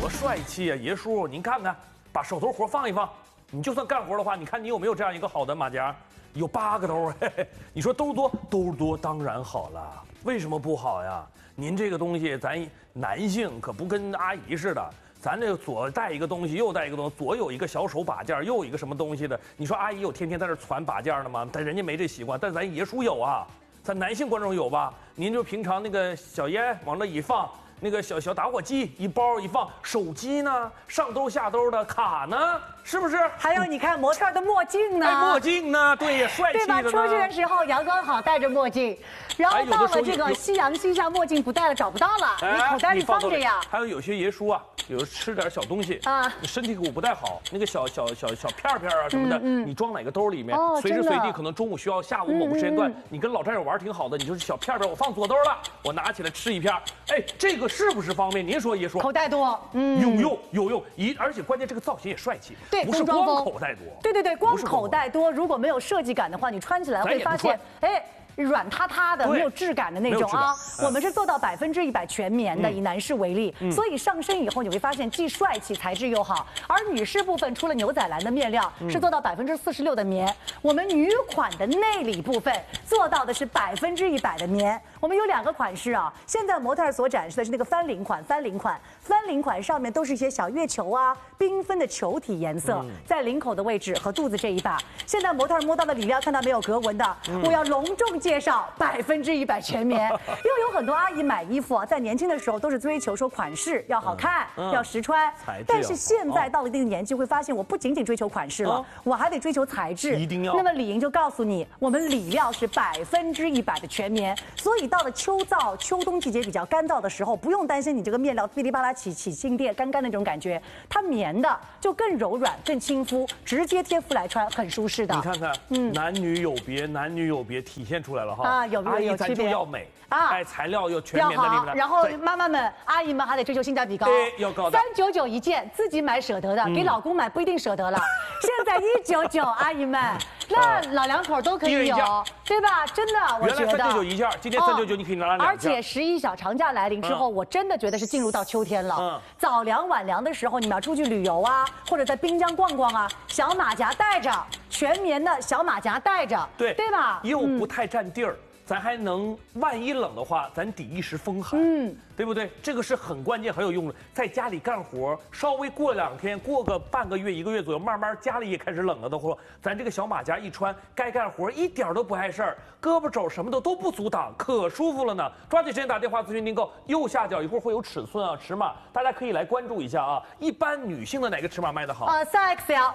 多帅气啊！爷叔，您看看，把手头活放一放。你就算干活的话，你看你有没有这样一个好的马甲？有8个兜，嘿嘿，你说兜多？兜多当然好了，为什么不好呀？您这个东西，咱男性可不跟阿姨似的。 咱这个左带一个东西，右带一个东西，左有一个小手把件，右有一个什么东西的。你说阿姨有天天在这传把件的吗？但人家没这习惯，但咱爷叔有啊，咱男性观众有吧？您就平常那个小烟往那一放，那个小打火机一包一放，手机呢，上兜下兜的，卡呢，是不是？ 还有你看模特的墨镜呢， 哎，墨镜呢，对呀，帅气对吧？出去的时候阳光好，戴着墨镜。 然后到了这个夕阳西下，墨镜不戴了找不到了，你口袋里放着呀。 还有些爷叔啊，有吃点小东西啊，身体骨不太好，那个小片片啊什么的，你装哪个兜里面，随时随地可能中午需要，下午某个时间段，你跟老战友玩挺好的，你就是小片片，我放左兜了，我拿起来吃一片，哎，这个是不是方便？您说爷叔？ 口袋多， 有用，而且关键这个造型也帅气， 对， 不是光口袋多， 对，光口袋多，如果没有设计感的话，你穿起来会发现，哎。 软塌塌的，没有质感的那种啊！我们是做到100%全棉的，以男士为例，所以上身以后你会发现既帅气，材质又好。而女士部分除了牛仔蓝的面料是做到46%的棉，我们女款的内里部分做到的是100%的棉。我们有2个款式啊，现在模特所展示的是那个翻领款上面都是一些小月球啊，缤纷的球体颜色，在领口的位置和肚子这一把。现在模特摸到的里料看到没有格纹的，我要隆重介绍100%全棉，因为有很多阿姨买衣服啊，在年轻的时候都是追求说款式要好看，要实穿。但是现在到了一定年纪，会发现我不仅仅追求款式了，我还得追求材质。 一定要。那么李莹就告诉你，我们里料是100%的全棉，所以到了秋冬季节比较干燥的时候，不用担心你这个面料噼里啪啦起静电干那种感觉，它棉的就更柔软、更亲肤，直接贴肤来穿，很舒适的。 你看看，男女有别，体现出来了哈。啊， 有区别。 要美啊，哎，材料又全棉的好。然后妈妈们、阿姨们还得追求性价比高， 对，要高的。 399一件，自己买舍得的，给老公买不一定舍得了。现在199，阿姨们，那老两口都可以有，对吧？真的，我觉得。 原来399一件，今天399你可以拿2件。 而且11小长假来临之后，我真的觉得是进入到秋天了。早凉晚凉的时候，你们要出去旅游啊，或者在滨江逛逛啊，小马甲带着，全棉的小马甲带着，对吧？ 又不太占地儿。咱还能，万一冷的话，咱抵一时风寒，对不对？这个是很关键、很有用的。在家里干活，稍微过2天，过个半个月、1个月左右，慢慢家里也开始冷了的话，咱这个小马甲一穿，该干活一点都不碍事儿，胳膊肘什么的都不阻挡，可舒服了呢。抓紧时间打电话咨询订购，右下角一会儿会有尺寸啊、尺码，大家可以来关注一下啊。一般女性的哪个尺码卖得好 ？3XL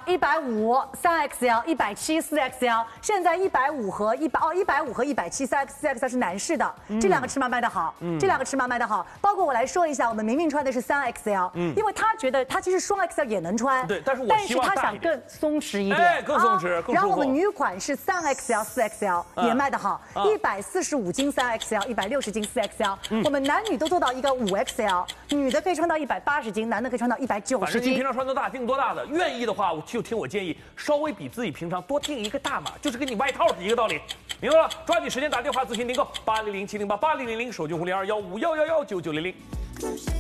150，3XL 170 4XL， 现在150和170 4XL 是男士的，这2个尺码卖得好，这2个尺码卖得好。包括我来说一下，我们明明穿的是3XL，因为他觉得他其实双 XL 也能穿， 对，但是他想更松弛一点， 哎，更松弛，更舒服。 然后我们女款是3XL 4XL 也卖得好，145斤3XL， 160斤4XL，我们男女都做到一个5XL， 女的可以穿到180斤，男的可以穿到190斤。 反正你平常穿多大定多大的，愿意的话就听我建议，稍微比自己平常多定一个大码，就是跟你外套是一个道理，明白了？抓紧时间打电话咨询订购，800-708-8000，手机户0215119900。